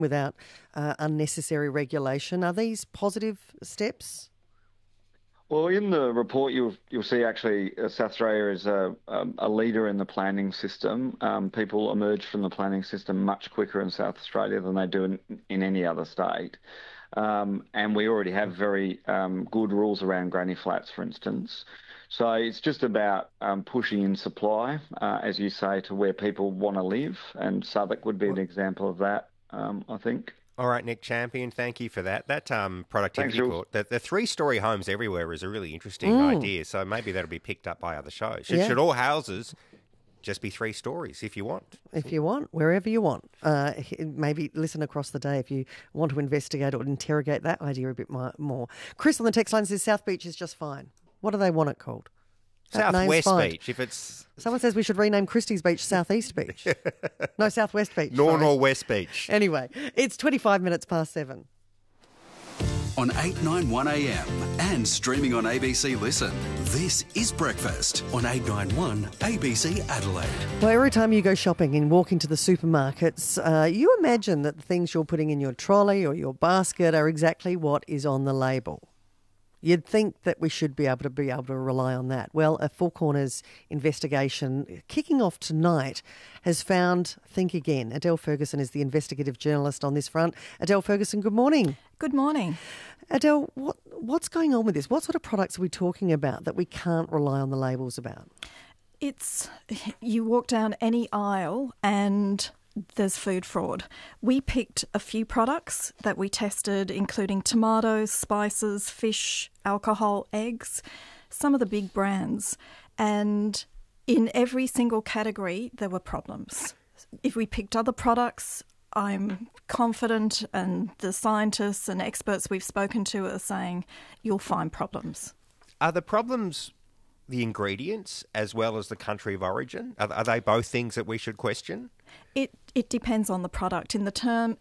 without unnecessary regulation. Are these positive steps? Well, in the report, you'll see actually South Australia is a leader in the planning system. People emerge from the planning system much quicker in South Australia than they do in any other state. And we already have very good rules around granny flats, for instance. So it's just about pushing in supply, as you say, to where people want to live. And Southwark would be an example of that, I think. All right, Nick Champion, thank you for that. That productivity court, the three-storey homes everywhere is a really interesting idea, so maybe that'll be picked up by other shows. Should all houses just be 3 stories if you want? If you want, wherever you want. Maybe listen across the day if you want to investigate or interrogate that idea a bit more. Chris on the text line says South Beach is just fine. What do they want it called? Southwest Beach. If it's someone says we should rename Christie's Beach Southeast Beach. No, Southwest Beach. Northwest Beach. Anyway, it's 25 minutes past 7. On 891 AM and streaming on ABC Listen. This is Breakfast on 891 ABC Adelaide. Well, every time you go shopping and walk into the supermarkets, you imagine that the things you're putting in your trolley or your basket are exactly what is on the label. You'd think that we should be able to rely on that. Well, a Four Corners investigation kicking off tonight has found Think Again. Adele Ferguson is the investigative journalist on this front. Adele Ferguson, good morning. Good morning. Adele, what's going on with this? What sort of products are we talking about that we can't rely on the labels about? You walk down any aisle and there's food fraud. We picked a few products that we tested, including tomatoes, spices, fish, alcohol, eggs, some of the big brands. And in every single category, there were problems. If we picked other products, I'm confident, and the scientists and experts we've spoken to are saying you'll find problems. Are the problems the ingredients as well as the country of origin? Are they both things that we should question? It depends on the product. In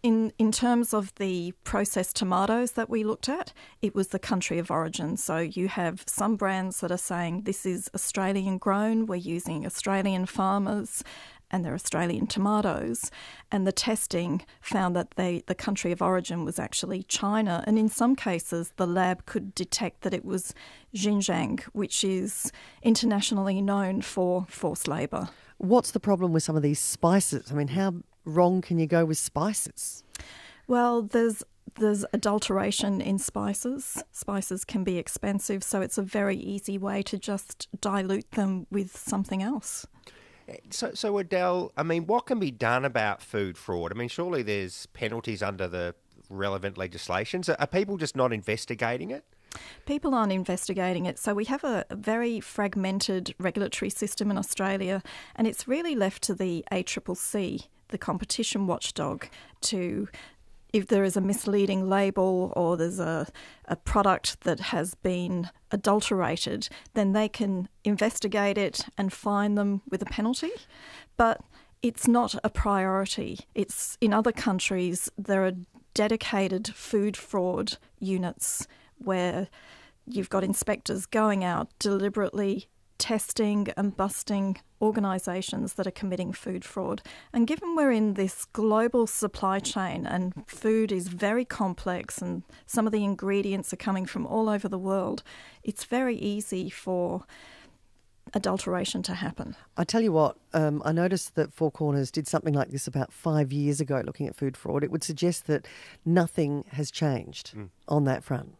terms of the processed tomatoes that we looked at, it was the country of origin. So you have some brands that are saying this is Australian grown, we're using Australian farmers, and they're Australian tomatoes. And the testing found that the country of origin was actually China. And in some cases, the lab could detect that it was Xinjiang, which is internationally known for forced labour. What's the problem with some of these spices? I mean, how wrong can you go with spices? Well, there's adulteration in spices. Spices can be expensive, so it's a very easy way to just dilute them with something else. So Adele, I mean, what can be done about food fraud? I mean, surely there's penalties under the relevant legislations. Are people just not investigating it? People aren't investigating it. So we have a very fragmented regulatory system in Australia, and it's really left to the ACCC, the competition watchdog, to, if there is a misleading label or there's a product that has been adulterated, then they can investigate it and fine them with a penalty. But it's not a priority. It's in other countries, there are dedicated food fraud units where you've got inspectors going out deliberately testing and busting organisations that are committing food fraud. And given we're in this global supply chain and food is very complex and some of the ingredients are coming from all over the world, it's very easy for adulteration to happen. I tell you what, I noticed that Four Corners did something like this about 5 years ago looking at food fraud. It would suggest that nothing has changed on that front.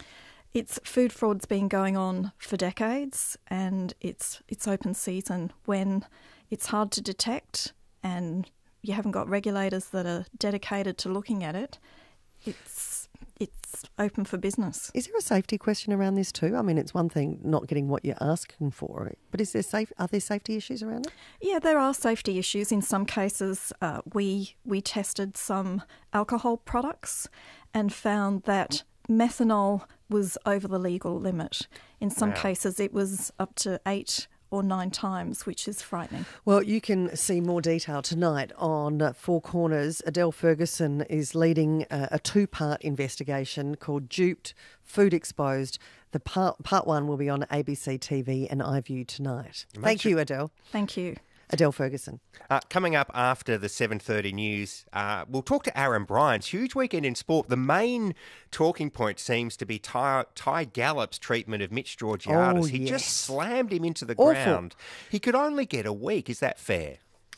Food fraud's been going on for decades, and it's open season when it's hard to detect and you haven't got regulators that are dedicated to looking at it. It's open for business. Is there a safety question around this too? I mean, it's one thing not getting what you're asking for, but are there safety issues around it? Yeah, there are safety issues. In some cases, we tested some alcohol products and found that methanol was over the legal limit. In some cases, it was up to 8 or 9 times, which is frightening. Well, you can see more detail tonight on Four Corners. Adele Ferguson is leading a 2-part investigation called Duped, Food Exposed. The part 1 will be on ABC TV and iView tonight. Thank you, Adele. Thank you. Adele Ferguson. Coming up after the 7:30 news, we'll talk to Aaron Bryant. Huge weekend in sport. The main talking point seems to be Ty Gallop's treatment of Mitch Georgiadis. He just slammed him into the ground. He could only get a week. Is that fair?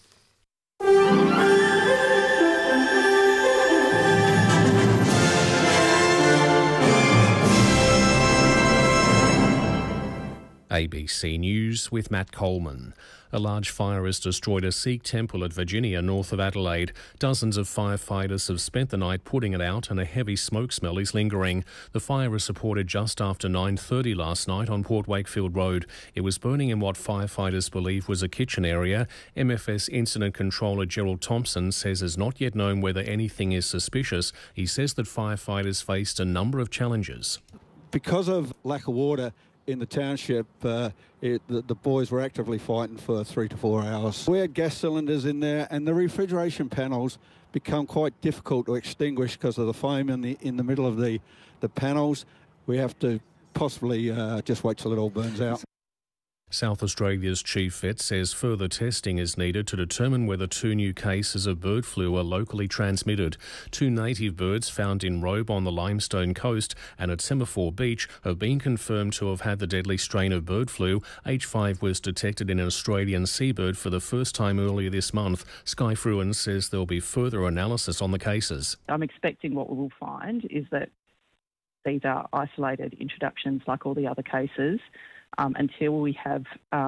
ABC News with Matt Coleman. A large fire has destroyed a Sikh temple at Virginia, north of Adelaide. Dozens of firefighters have spent the night putting it out and a heavy smoke smell is lingering. The fire was reported just after 9:30 last night on Port Wakefield Road. It was burning in what firefighters believe was a kitchen area. MFS Incident Controller Gerald Thompson says it's not yet known whether anything is suspicious. He says that firefighters faced a number of challenges. Because of lack of water in the township, the boys were actively fighting for 3 to 4 hours. We had gas cylinders in there, and the refrigeration panels become quite difficult to extinguish because of the foam in the middle of the panels. We have to possibly just wait till it all burns out. South Australia's chief vet says further testing is needed to determine whether 2 new cases of bird flu are locally transmitted. 2 native birds found in Robe on the Limestone Coast and at Semaphore Beach have been confirmed to have had the deadly strain of bird flu. H5 was detected in an Australian seabird for the first time earlier this month. Sky Fruin says there'll be further analysis on the cases. I'm expecting what we will find is that these are isolated introductions like all the other cases. Until we have,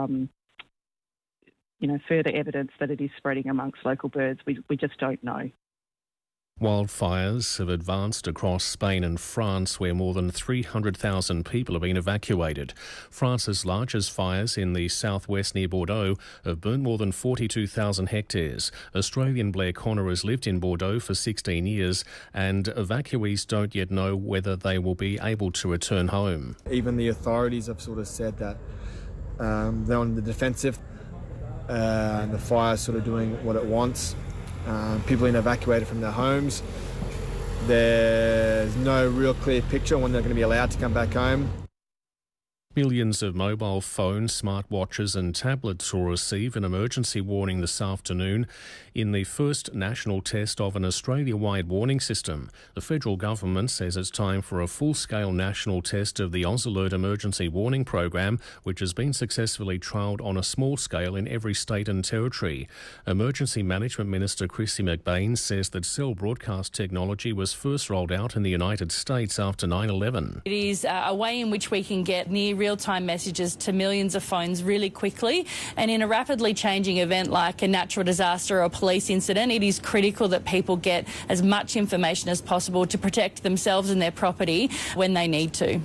further evidence that it is spreading amongst local birds, we just don't know. Wildfires have advanced across Spain and France, where more than 300,000 people have been evacuated. France's largest fires in the southwest near Bordeaux have burned more than 42,000 hectares. Australian Blair Connor has lived in Bordeaux for 16 years, and evacuees don't yet know whether they will be able to return home. Even the authorities have sort of said that they're on the defensive, and the fire's sort of doing what it wants. People being evacuated from their homes. There's no real clear picture when they're going to be allowed to come back home. Millions of mobile phones, smartwatches and tablets will receive an emergency warning this afternoon in the first national test of an Australia-wide warning system. The federal government says it's time for a full-scale national test of the AusAlert emergency warning program, which has been successfully trialled on a small scale in every state and territory. Emergency Management Minister Chrissy McBain says that cell broadcast technology was first rolled out in the United States after 9/11. It is a way in which we can get near real-time messages to millions of phones really quickly, and in a rapidly changing event like a natural disaster or a police incident, it is critical that people get as much information as possible to protect themselves and their property when they need to.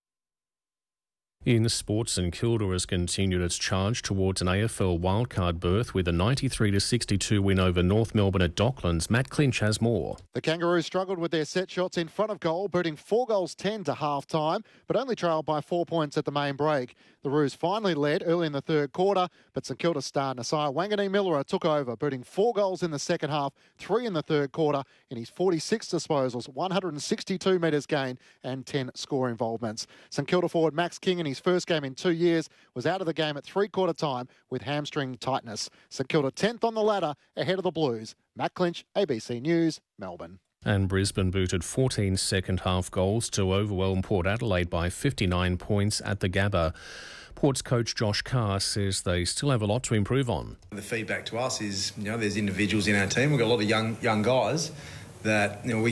In sports, St Kilda has continued its charge towards an AFL wildcard berth with a 93-62 win over North Melbourne at Docklands. Matt Clinch has more. The Kangaroos struggled with their set shots in front of goal, booting 4 goals 10 to half-time, but only trailed by 4 points at the main break. The Roos finally led early in the third quarter, but St Kilda star Nasiah Wanganeen-Millera took over, booting 4 goals in the second half, 3 in the third quarter, in his 46 disposals, 162 metres gained and 10 score involvements. St Kilda forward Max King in his first game in 2 years was out of the game at three-quarter time with hamstring tightness. St Kilda 10th on the ladder ahead of the Blues. Matt Clinch, ABC News, Melbourne. And Brisbane booted 14 second-half goals to overwhelm Port Adelaide by 59 points at the Gabba. Port's coach Josh Carr says they still have a lot to improve on. The feedback to us is, there's individuals in our team. We've got a lot of young guys that, we